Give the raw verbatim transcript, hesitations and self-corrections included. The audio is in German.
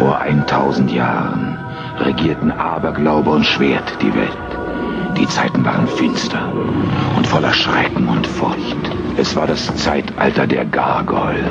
Vor eintausend Jahren regierten Aberglaube und Schwert die Welt. Die Zeiten waren finster und voller Schrecken und Furcht. Es war das Zeitalter der Gargoyle.